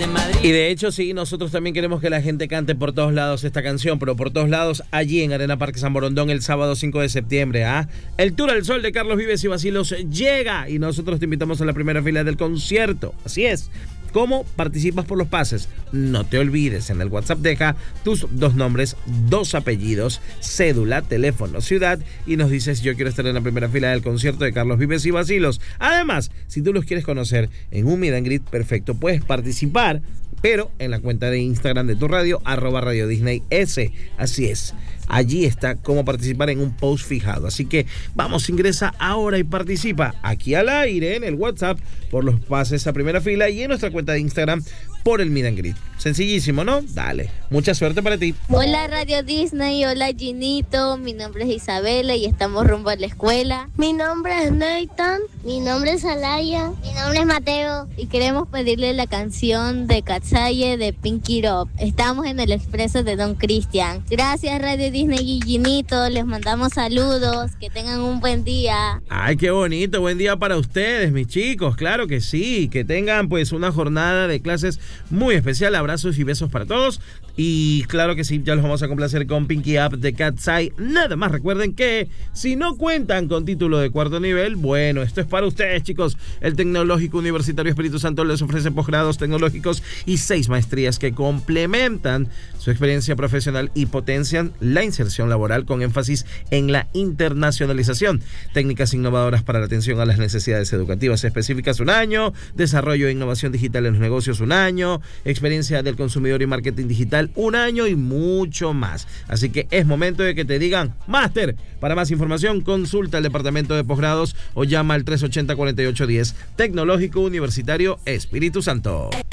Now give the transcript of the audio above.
Y de hecho, sí, nosotros también queremos que la gente cante por todos lados esta canción, pero por todos lados allí en Arena Parque San Borondón el sábado 5 de septiembre. El Tour al Sol de Carlos Vives y Bacilos llega y nosotros te invitamos a la primera fila del concierto. Así es. ¿Cómo participas por los pases? No te olvides, en el WhatsApp deja tus 2 nombres, 2 apellidos, cédula, teléfono, ciudad y nos dices yo quiero estar en la primera fila del concierto de Carlos Vives y Bacilos. Además, si tú los quieres conocer en un meet and greet, perfecto, puedes participar, pero en la cuenta de Instagram de tu radio, @Radio Disney S. Así es. Allí está cómo participar en un post fijado. Así que vamos, ingresa ahora y participa aquí al aire en el WhatsApp por los pases a primera fila y en nuestra cuenta de Instagram por el meet and greet. Sencillísimo, ¿no? Dale. Mucha suerte para ti. Hola Radio Disney, hola Ginito, mi nombre es Isabela y estamos rumbo a la escuela. Mi nombre es Nathan. Mi nombre es Alaya. Mi nombre es Mateo. Y queremos pedirle la canción de Katsaye de Pinky Rob. Estamos en el expreso de Don Cristian. Gracias Radio Disney y Ginito, les mandamos saludos, que tengan un buen día. Ay, qué bonito, buen día para ustedes, mis chicos, claro que sí, que tengan pues una jornada de clases muy especial, abrazos y besos para todos. Y claro que sí, ya los vamos a complacer con Pinky Up de Katsai. Nada más recuerden que si no cuentan con título de 4º nivel, bueno, esto es para ustedes, chicos. El Tecnológico Universitario Espíritu Santo les ofrece posgrados tecnológicos y 6 maestrías que complementan su experiencia profesional y potencian la inserción laboral con énfasis en la internacionalización. Técnicas innovadoras para la atención a las necesidades educativas específicas 1 año, desarrollo e innovación digital en los negocios 1 año, experiencia del consumidor y marketing digital 1 año y mucho más. Así que es momento de que te digan máster. Para más información consulta el departamento de posgrados o llama al 380-4810. Tecnológico Universitario Espíritu Santo.